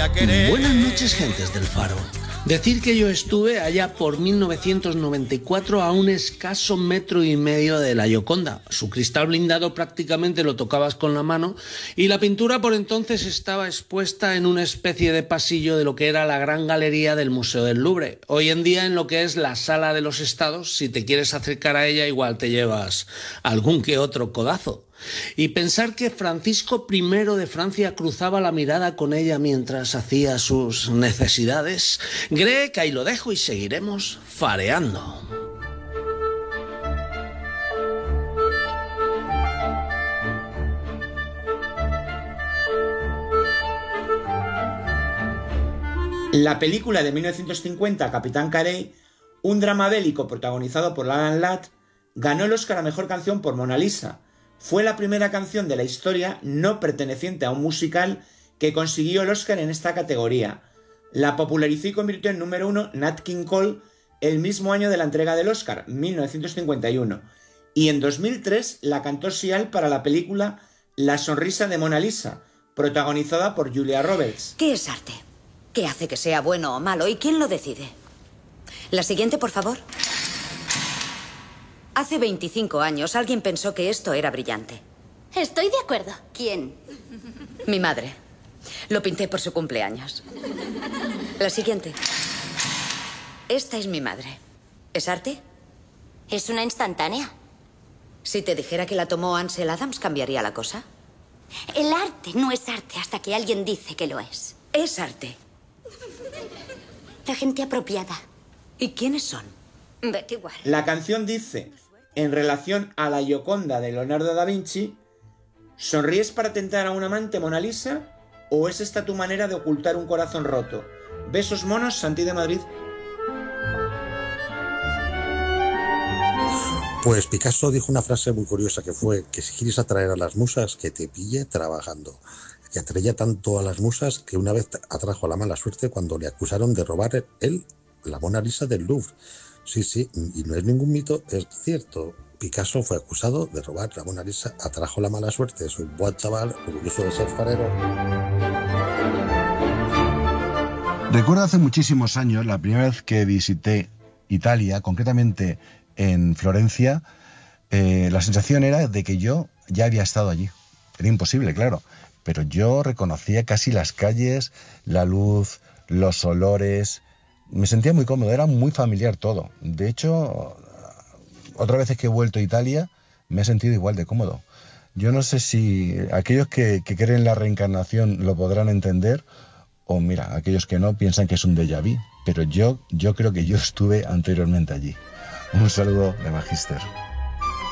a querer. Buenas noches, gentes del Faro. Decir que yo estuve allá por 1994 a un escaso 1,5 metros de la Gioconda. Su cristal blindado prácticamente lo tocabas con la mano y la pintura por entonces estaba expuesta en una especie de pasillo de lo que era la gran galería del Museo del Louvre. Hoy en día en lo que es la Sala de los Estados, si te quieres acercar a ella igual te llevas algún que otro codazo. Y pensar que Francisco I de Francia cruzaba la mirada con ella mientras hacía sus necesidades. Cree que ahí lo dejo y seguiremos fareando. La película de 1950, Capitán Carey, un drama bélico protagonizado por Alan Ladd, ganó el Oscar a Mejor Canción por Mona Lisa. Fue la primera canción de la historia no perteneciente a un musical que consiguió el Oscar en esta categoría. La popularizó y convirtió en número 1 Nat King Cole el mismo año de la entrega del Oscar, 1951. Y en 2003 la cantó Sial para la película La sonrisa de Mona Lisa, protagonizada por Julia Roberts. ¿Qué es arte? ¿Qué hace que sea bueno o malo? ¿Y quién lo decide? La siguiente, por favor. Hace 25 años alguien pensó que esto era brillante. Estoy de acuerdo. ¿Quién? Mi madre. Lo pinté por su cumpleaños. La siguiente. Esta es mi madre. ¿Es arte? Es una instantánea. Si te dijera que la tomó Ansel Adams, ¿cambiaría la cosa? El arte no es arte hasta que alguien dice que lo es. Es arte. La gente apropiada. ¿Y quiénes son? Betty White. La canción dice, en relación a la Gioconda de Leonardo da Vinci, ¿sonríes para tentar a un amante, Mona Lisa? ¿O es esta tu manera de ocultar un corazón roto? Besos monos, Santi de Madrid. Pues Picasso dijo una frase muy curiosa que fue que si quieres atraer a las musas, que te pille trabajando. Que atraía tanto a las musas que una vez atrajo a la mala suerte cuando le acusaron de robar él la Mona Lisa del Louvre. Sí, y no es ningún mito, es cierto. Picasso fue acusado de robar la Mona Lisa, atrajo la mala suerte, es un buen chaval, orgulloso de ser farero. Recuerdo hace muchísimos años, la primera vez que visité Italia, concretamente en Florencia, la sensación era de que yo ya había estado allí. Era imposible, claro, pero yo reconocía casi las calles, la luz, los olores. Me sentía muy cómodo, era muy familiar todo. De hecho, otras veces que he vuelto a Italia me he sentido igual de cómodo. Yo no sé si aquellos que creen en la reencarnación lo podrán entender, o mira, aquellos que no piensan que es un déjà vu, pero yo creo que yo estuve anteriormente allí. Un saludo de Magister.